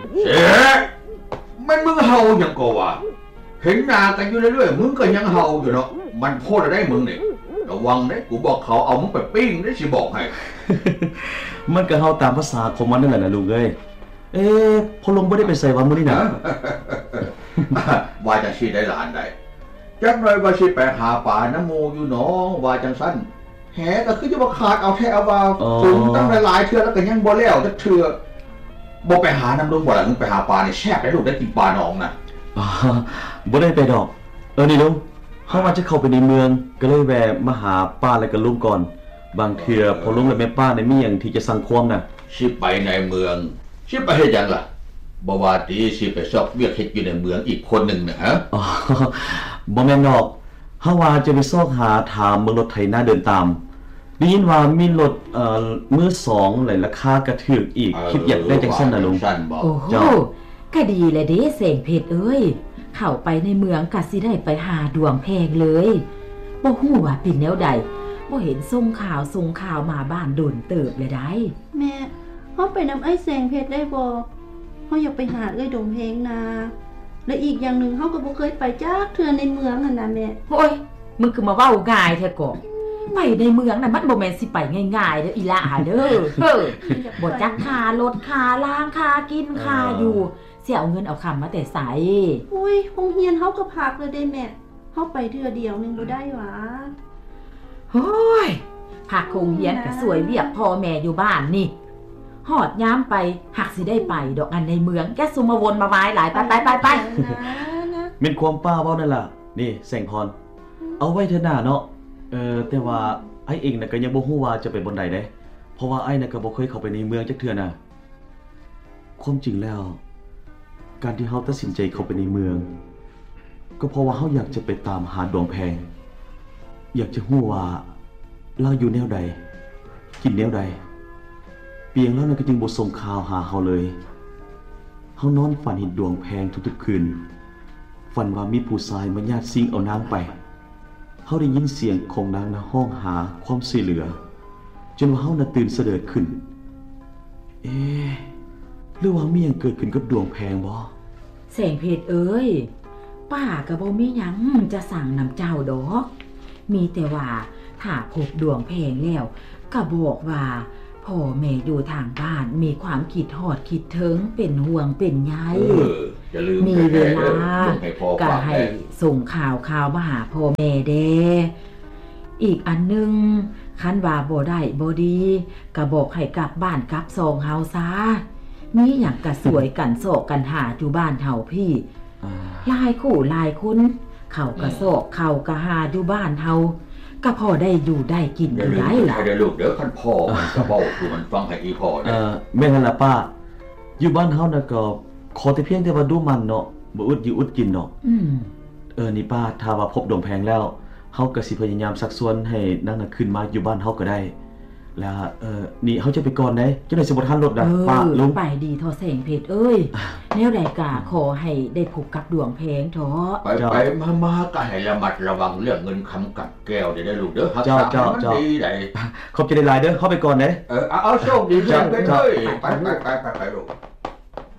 เสียมันมึงเฮาอย่างกว่าเห็นหน้ากันอยู่เรื่อยๆมึงก็ยังเฮาอยู่เนาะมันโคตรได้มึงเนี่ยระวังนะกูบอกเขาเอามึงไปปิ้งได้สิบอกให้มันก็เฮาตามภาษาของมันนั่นแหละนะลุงเอ้ยพอลุงไม่ได้ไปใส่วันมื้อนี้นะว่าจังสิได้หลานได้จักหน่อยว่าสิไปหาป่าน้ำโมอยู่น้องว่าจังสั้นแหก็คือจะมาขาดเอาแท้เอาว่าถึงตั้งหลายๆเทื่อแล้วก็ยังบ่แล้วจักเทื่อบ่ไปหาน้ำลุงบ่ล่ะมึงไปหาปลานี่แซ่บได้ลูกได้กินปลาน้องน่ะบ่ได้ไปดอกนี่ลุงเฮาว่าจะเข้าไปในเมืองก็เลยแวะมาหาป้าและก็ลุงก่อนบางเทื่อพอลุงและแม่ป้าได้มีหยังที่จะสั่งความน่ะสิไปในเมืองสิไปเฮ็ดหยังล่ะบ่ว่าติสิไปซอกเวียกเฮ็ดอยู่ในเมืองอีกคนนึงน่ะฮะบ่แม่นดอกเฮาว่าจะไปซอกหาถามเบิ่งรถไถนาเดินตามได้ยินว่ามีรถมือ2หลายราคากระถูกอีกคิดอยากได้จังซั่นน่ะลุงโอ้โหก็ดีแหละเด้เสงเพชรเอ้ยเข้าไปในเมืองก็สิได้ไปหาดวงแพงเลยบ่ฮู้ว่าเป็นแนวใดบ่เห็นส่งข่าวมาบ้านโดนเติบเลยได้แม่เฮาไปนำไอ้แสงเพชรได้บ่เฮาอยากไปหาเอ้ยดงเพลงนาและอีกอย่างนึงเฮาก็บ่เคยไปจักเทื่อในเมืองหั่นน่ะแม่โอ้ยมึงคือมาเว้าง่ายแท้ก่อไปในเมืองน่ะมันบ่แม่นสิไปง่ายๆเด้ออีหล่าเด้อบ่จักค่ารถค่าล้างค่ากินค่าอยู่สิเอาเงินเอาคำมาแต่ไสอุ้ยโรงเรียนเฮาก็พักเลยได้แม่เฮาไปเทื่อเดียวนึงบ่ได้หวาโอ้ยพักโรงเรียนก็สวยเวียกพ่อแม่อยู่บ้านนี่หอดย้ำไปหักสิได้ไปดอกอันในเมืองแกสุมาวนมาไม้หลายไปเป็นความป้าเว้านั่นล่ะนี่แสงพรเอาไว้เถอะหน้าเนาะแต่ว่าไอ้เองน่ะก็ยังบ่ฮู้ว่าจะไปบนใดเด้เพราะว่าไอ้น่ะก็บ่เคยเข้าไปในเมืองจักเทื่อน่ะความจริงแล้วการที่เฮาตัดสินใจเข้าไปในเมืองก็เพราะว่าเฮาอยากจะไปตามหาดวงแพงอยากจะฮู้ว่าเราอยู่แนวใดกินแนวใดเปียงแล้วน่ะก็จึงบ่ส่งข่าวหาเฮาเลยเฮานอนฝันเห็นดวงแพงทุกๆคืนฝันว่ามีผู้ชายมาญาติซิ่งเอานางไปเฮาได้ยินเสียงของนางน่ะห้องหาความช่วยเหลือจนว่าเฮาน่ะตื่นเสด็จขึ้นหรือว่ามีหยังเกิดขึ้นกับดวงแพงบ่แสงเพชรเอ้ยป้าก็บ่มีหยังจะสั่งนำเจ้าดอกมีแต่ว่าถ้าพบดวงแพงแล้วก็บอกว่าพ่อแม่อยู่ทางบ้านมีความคิดฮอดคิดถึงเป็นห่วงเป็นใยมีเวลาก็ให้ส่งข่าวมาหาพ่อแม่เด้อีกอันนึงคันว่าบ่ได้บ่ดีก็บอกให้กลับบ้านกลับซองเฮาซะมีหยังก็สวยกันโศกกันหาอยู่บ้านเฮาพี่หลายคู่หลายคนเขาก็โศกเขาก็หาอยู่บ้านเฮาก็พอได้อยู่ได้กินอยู่ได้ล่ะเดี๋ยวลูกเดี๋ยวคันพ่อมันก็เว้าคือมันฟังให้อีพ่อแม่นั่นล่ะป้าอยู่บ้านเฮาน่ะก็ขอแต่เพียงแต่ว่าดูมันเนาะบ่อึดอยู่อึดกินเนาะนี่ป้าถ้าว่าพบดวงแพงแล้วเฮาก็สิพยายามชักชวนให้นางน่ะขึ้นมาอยู่บ้านเฮาก็ได้แล้วนี่เฮาจะไปก่อนได้จังได๋สิบ่ทันรถนะป้าลุงไปดีทอแสงเพชรเอ้ยแนวใดก็ขอให้ได้พบกับดวงแพงเถาะไปมาก็ให้ระมัดระวังเรื่องเงินคำกับแก้วได้ลูกเด้อครับมันดีได้ขอบใจหลายๆเด้อเข้าไปก่อนเด้เอาโชคดีเพื่อนไปเลยไปลูก